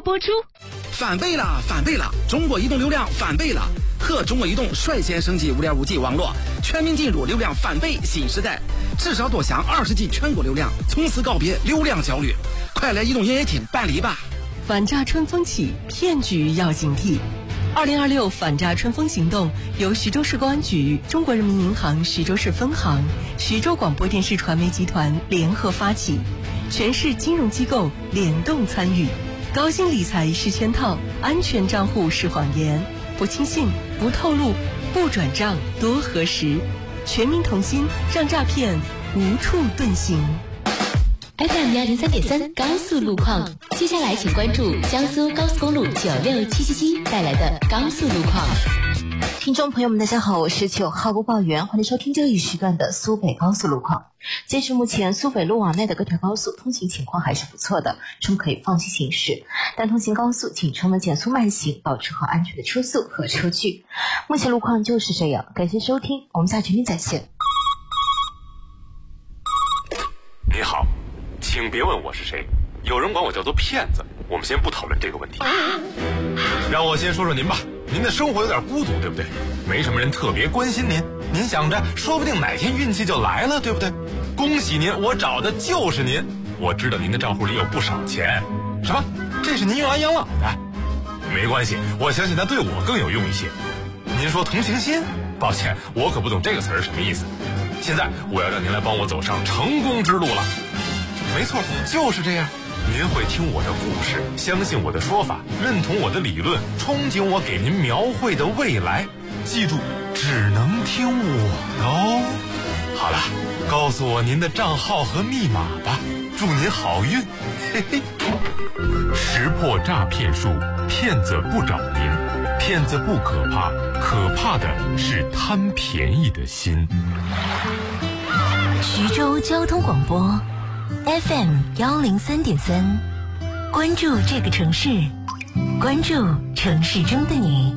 播出。 翻倍了，翻倍了！中国移动流量翻倍了，和中国移动率先升级 5.5G 网络，全面进入流量翻倍新时代，至少多享20G 全国流量，从此告别流量焦虑。快来移动营业厅办理吧！ 反诈春风起，骗局要警惕。2026反诈春风行动由徐州市公安局、中国人民银行徐州市分行、徐州广播电视传媒集团联合发起，全市金融机构联动参与。高薪理财是圈套，安全账户是谎言，不轻信，不透露，不转账，多核实。全民同心，让诈骗无处遁形。 FM 103.3高速路况，接下来请关注江苏高速公路96777带来的高速路况。 听众朋友们大家好，我是9号播报员，欢迎收听这一时段的苏北高速路况。截至目前，苏北路网内的各条高速通行情况还是不错的，车可以放心行驶，但通行高速请车们减速慢行，保持好安全的车速和车距。目前路况就是这样，感谢收听，我们下全面再见。 你好，请别问我是谁，有人管我叫做骗子，我们先不讨论这个问题。让我先说说您吧，您的生活有点孤独，对不对？没什么人特别关心您，您想着说不定哪天运气就来了，对不对？恭喜您，我找的就是您。我知道您的账户里有不少钱。什么？这是您用来养老的？没关系，我相信它对我更有用一些。您说同情心？抱歉，我可不懂这个词儿什么意思。现在我要让您来帮我走上成功之路了。没错，就是这样。您会听我的故事，相信我的说法，认同我的理论，憧憬我给您描绘的未来。记住，只能听我的哦。好了，告诉我您的账号和密码吧，祝您好运。嘿嘿。识破诈骗术，骗子不找您，骗子不可怕，可怕的是贪便宜的心。 徐州交通广播FM 103.3，关注这个城市，关注城市中的你。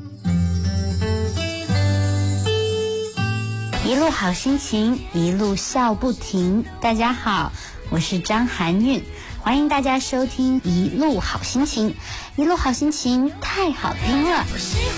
一路好心情，一路笑不停。大家好，我是张含韵，欢迎大家收听一路好心情。一路好心情太好听了。